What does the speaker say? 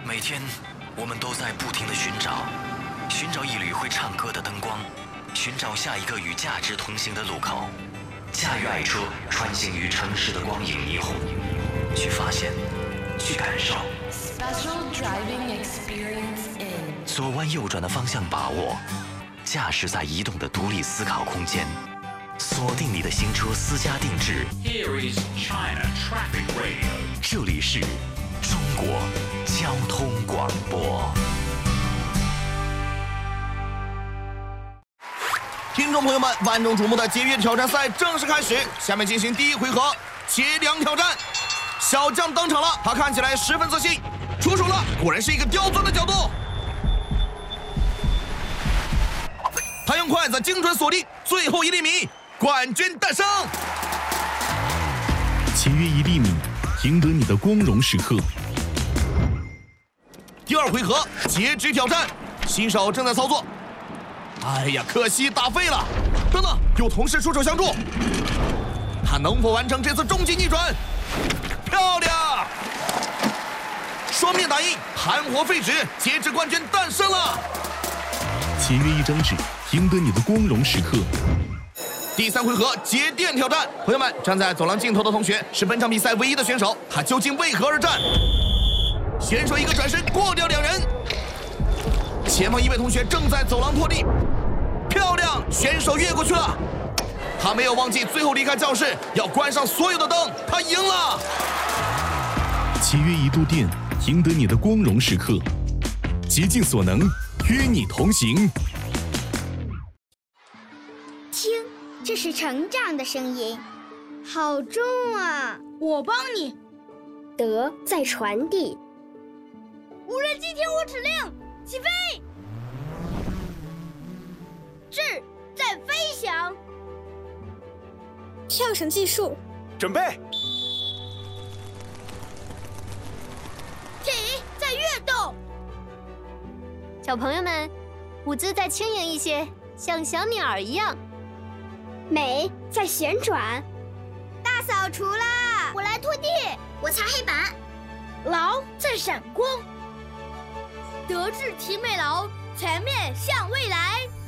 每天，我们都在不停地寻找一缕会唱歌的灯光，寻找下一个与价值同行的路口。驾驭爱车，穿行于城市的光影霓虹，去发现，去感受。 Special driving experience in 左弯右转的方向把握，驾驶在移动的独立思考空间，锁定你的新车私家定制。 Here is China Traffic Radio。 这里是中国交通广播。 听众朋友们，万众瞩目的节约挑战赛正式开始，下面进行第一回合节粮挑战。小将登场了，他看起来十分自信，出手了，果然是一个刁钻的角度。他用筷子精准锁定最后1厘米，冠军诞生。 节约1厘米，赢得你的光荣时刻。 第二回合截止挑战，新手正在操作。哎呀，可惜打废了！等等，有同事出手相助，他能否完成这次终极逆转？漂亮！双面打印，含活废纸，截止冠军诞生了。 节约1张纸，赢得你的光荣时刻。 第3回合节电挑战，朋友们，站在走廊尽头的同学是本场比赛唯一的选手，他究竟为何而战？选手一个转身过掉2人，前方一位同学正在走廊拖地，漂亮，选手越过去了。他没有忘记最后离开教室要关上所有的灯，他赢了。 节约1度电，赢得你的光荣时刻。竭尽所能，与你同行。 听，这是成长的声音，好重啊！ 我帮你。 德在传递。 无人机听我指令，起飞！智在飞翔。 跳绳技术， 准备。 体在跃动。 小朋友们，舞姿再轻盈一些，像小鸟一样。 美在旋转。 大扫除啦！我来拖地， 我擦黑板。 劳在闪光。德智体美劳，全面向未来。